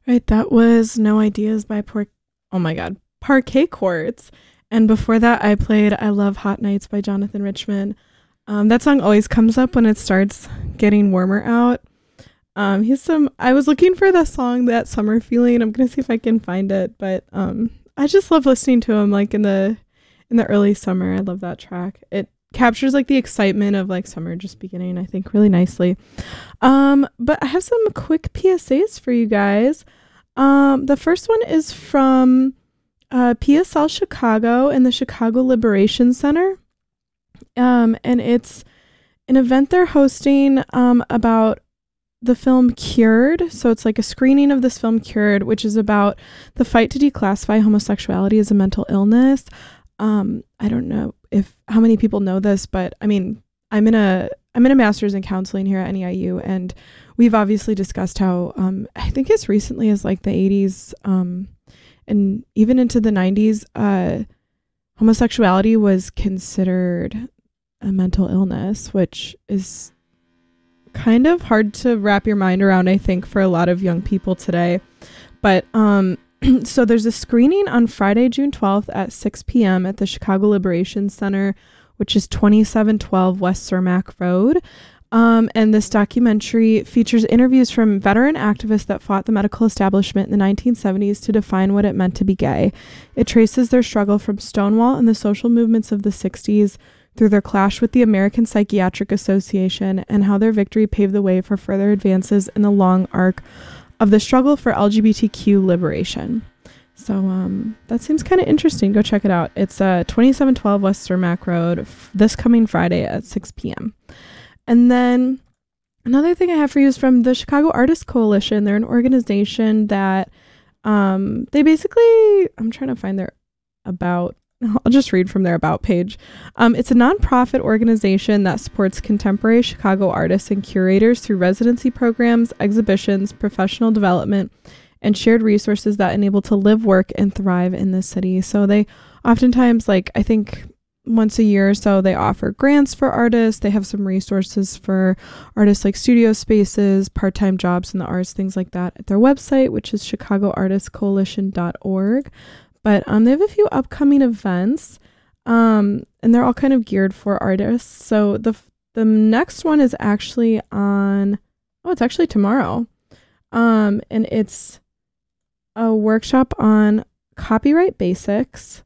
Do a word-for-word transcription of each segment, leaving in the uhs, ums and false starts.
Right, that was No Ideas by Por- oh my god, Parquet Courts. And before that, I played I Love Hot Nights by Jonathan Richman. Um, that song always comes up when it starts getting warmer out. Um, he's some. I was looking for the song That Summer Feeling. I'm gonna see if I can find it, but um, I just love listening to him like in the in the early summer. I love that track. It captures like the excitement of like summer just beginning, I think, really nicely. Um, but I have some quick P S As for you guys. Um, the first one is from uh, P S L Chicago and the Chicago Liberation Center. Um, and it's an event they're hosting um, about the film Cured. So it's like a screening of this film Cured, which is about the fight to declassify homosexuality as a mental illness. Um, I don't know if how many people know this, but I mean, I'm in a I'm in a master's in counseling here at N E I U, and we've obviously discussed how um, I think as recently as like the eighties um, and even into the nineties, uh, homosexuality was considered a mental illness, which is kind of hard to wrap your mind around, I think, for a lot of young people today. But um, so there's a screening on Friday, June twelfth at six p.m. at the Chicago Liberation Center, which is twenty-seven twelve West Cermak Road. Um, and this documentary features interviews from veteran activists that fought the medical establishment in the nineteen seventies to define what it meant to be gay. It traces their struggle from Stonewall and the social movements of the sixties through their clash with the American Psychiatric Association and how their victory paved the way for further advances in the long arc of the struggle for L G B T Q liberation. So um, that seems kind of interesting. Go check it out. It's uh, twenty-seven twelve West Cermak Road f- this coming Friday at six p.m. And then another thing I have for you is from the Chicago Artists Coalition. They're an organization that um, they basically, I'm trying to find their about, I'll just read from their about page. Um, it's a nonprofit organization that supports contemporary Chicago artists and curators through residency programs, exhibitions, professional development, and shared resources that enable to live, work, and thrive in the city. So they oftentimes, like, I think once a year or so, they offer grants for artists. They have some resources for artists like studio spaces, part-time jobs in the arts, things like that at their website, which is chicago artists coalition dot org. But um, they have a few upcoming events, um, and they're all kind of geared for artists. So the the next one is actually on, oh, it's actually tomorrow. Um, and it's a workshop on copyright basics.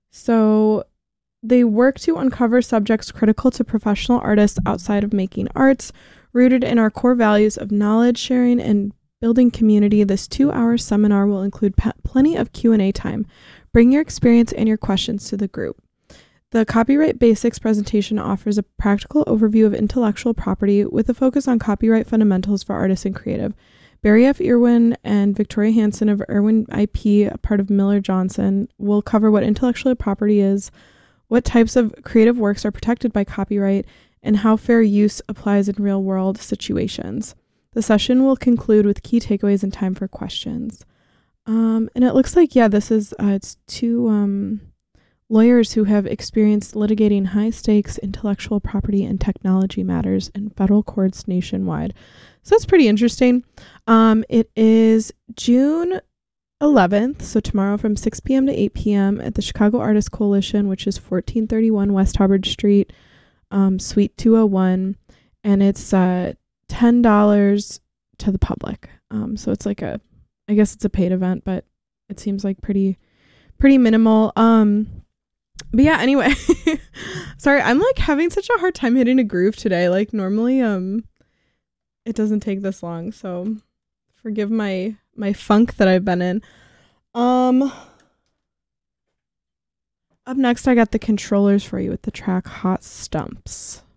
So they work to uncover subjects critical to professional artists outside of making arts, rooted in our core values of knowledge sharing and building community. This two-hour seminar will include p- plenty of Q and A time. Bring your experience and your questions to the group. The Copyright Basics presentation offers a practical overview of intellectual property with a focus on copyright fundamentals for artists and creative. Barry F. Irwin and Victoria Hansen of Irwin I P, a part of Miller Johnson, will cover what intellectual property is, what types of creative works are protected by copyright, and how fair use applies in real-world situations. The session will conclude with key takeaways and time for questions. Um, and it looks like, yeah, this is, uh, it's two um, lawyers who have experienced litigating high-stakes intellectual property and technology matters in federal courts nationwide. So that's pretty interesting. Um, it is June eleventh, so tomorrow from six p.m. to eight p.m. at the Chicago Artists Coalition, which is fourteen thirty-one West Hubbard Street, um, Suite two oh one, and it's uh, ten dollars to the public. Um, so it's like a, I guess it's a paid event, but it seems like pretty, pretty minimal. Um, but yeah, anyway, sorry, I'm like having such a hard time hitting a groove today. Like normally, um, it doesn't take this long, so forgive my my funk that I've been in. Um, up next, I got the Controllers for you with the track Hot Stumps.